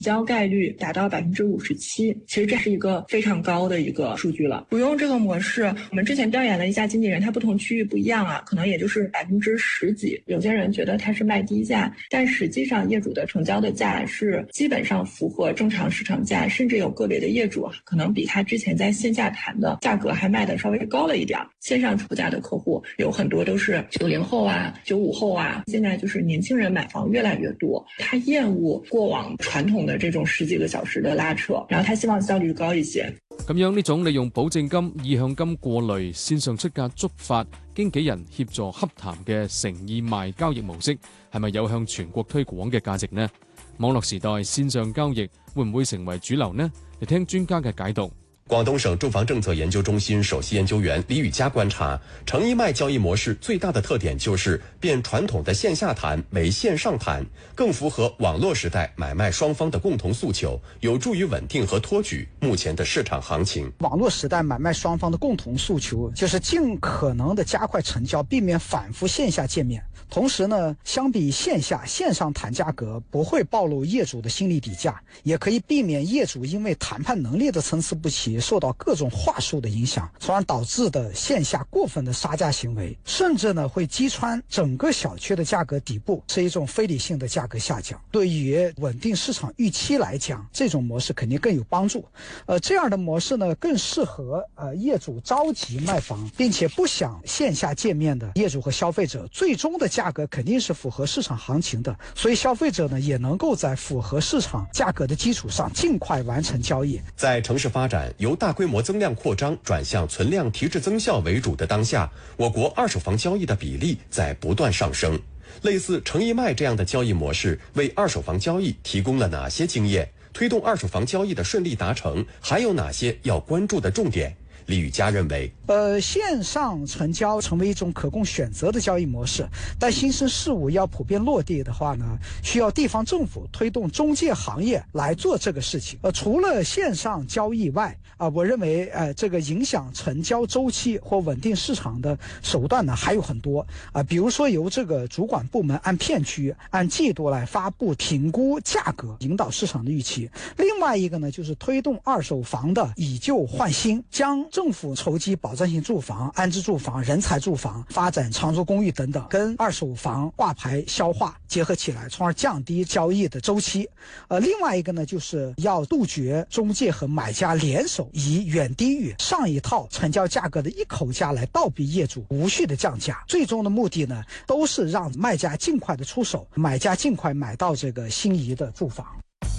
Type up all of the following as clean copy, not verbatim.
交概率达到57%，其实这是一个非常高的一个数据了。不用这个模式，我们之前调研了一下经纪人，他不同区域不一样啊，可能也就是10%几。有些人觉得他是卖低价，但实际上业主的成交的价是基本上符合正常市场价，甚至有个别的业主可能比他之前在线下谈的价格还卖的稍微高了一点。线上出价的客户有很多都是90后啊、95后啊，现在就是年轻人买房越来越多，他厌惡過往傳統的這種10幾個小時的拉扯，然後他希望效率高一些。 咁樣呢種利用保證金、意向金過濾、線上出價觸發、經紀人協助洽談嘅誠意賣交易模式，係咪有向全國推廣嘅價值呢？網絡時代線上交易會唔會成為主流呢？嚟聽專家嘅解讀。 廣東省住房政策研究中心首席研究員李宇嘉觀察，誠意賣交易模式最大的特點就是變傳統的線下談為線上談，更符合網絡時代買賣雙方的共同訴求，有助於穩定和托舉目前的市場行情。 網絡時代買賣雙方的共同訴求就是盡可能的加快成交，避免反覆線下見面。同時呢，相比線下線上談價格不會暴露業主的心理底價，也可以避免業主因為談判能力的參差不齊受到各種話術的影響，從而導致的線下過分的殺價行為，甚至呢會擊穿整個小區的價格底部，是一種非理性的價格下降。對於穩定市場預期來講，這種模式肯定更有幫助。這樣的模式呢更適合業主着急賣房並且不想線下見面的業主和消費者，最終的價格肯定是符合市場行情的，所以消費者呢也能夠在符合市場價格的基礎上盡快完成交易。 在城市發展由大規模增量擴張轉向存量提質增效為主的當下，我國二手房交易的比例在不斷上升。類似誠意賣這樣的交易模式為二手房交易提供了哪些經驗？推動二手房交易的順利達成，還有哪些要關注的重點？李宇嘉認為， 線上成交成為一種可供選擇的交易模式，但新生事物要普遍落地的話呢，需要地方政府推動中介行業來做這個事情。除了線上交易外，我認為這個影響成交周期或穩定市場的手段呢還有很多比如說由這個主管部門按片區、按季度來發布評估價格，引導市場的預期。另外一個呢，就是推動二手房的以舊換新，將政府籌集保障性住房、安置住房、人才住房、發展長租公寓等等，跟二手房掛牌消化結合起來，從而降低交易的周期。另外一個呢，就是要杜絕中介和買家聯手，以遠低於上一套成交價格的一口價來倒逼業主無序的降價。最終的目的呢，都是讓賣家盡快的出手，買家盡快買到這個心儀的住房。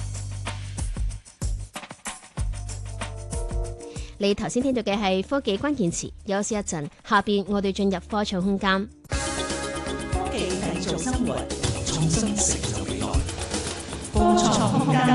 你頭先聽到嘅係科技關鍵詞，休息一陣，下邊我哋進入科創空間。 科技製造生活，創新成就未來。科創空間。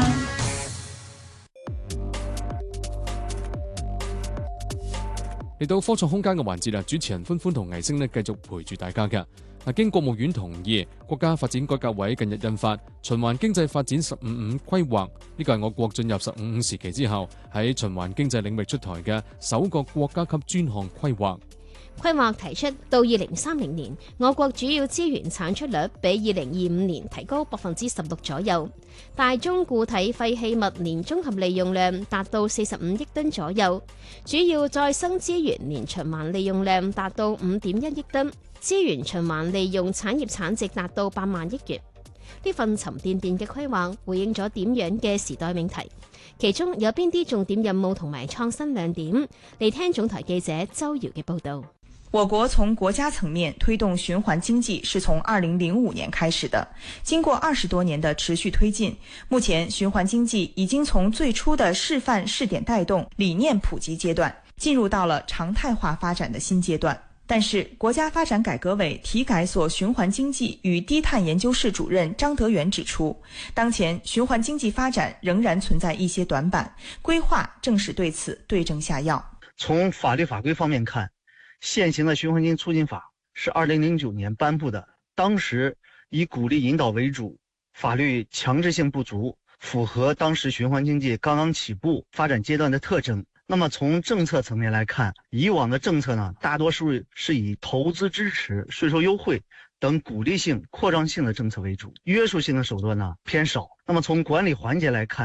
嚟到科創空間嘅環節啦，主持人歡歡同倪星呢繼續陪住大家㗎。經國務院同意，國家發展改革委近日印發《循環經濟發展15五規劃》，呢個係我國進入15五時期之後喺循環經濟領域出台嘅首個國家級專項規劃。 規劃提出，到2030年，我國主要資源產出率比2025年提高16%左右，大宗固體廢棄物年綜合利用量達到45億噸左右，主要再生資源年循環利用量達到5.1億噸，資源循環利用產業產值達到8萬億元。呢份沉甸甸嘅規劃回應咗點樣嘅時代命題？其中有邊啲重點任務同埋創新亮點？嚟聽總台記者周瑤嘅報導。 我國從國家層面推動循環經濟是從2005年開始的，經過20多年的持續推進，目前循環經濟已經從最初的示範試點帶動、理念普及階段，進入到了常態化發展的新階段。但是國家發展改革委體改所循環經濟與低碳研究室主任張德元指出，當前循環經濟發展仍然存在一些短板，規劃正是對此對症下藥。 從法律法規方面看，現行的循環經濟促進法是2009年頒布的，當時以鼓勵引導為主，法律強制性不足，符合當時循環經濟剛剛起步發展階段的特徵。那麼從政策層面來看，以往的政策呢，大多數是以投資支持、稅收優惠等鼓励性、扩张性的政策为主，约束性的手段呢偏少。那么从管理环节来看，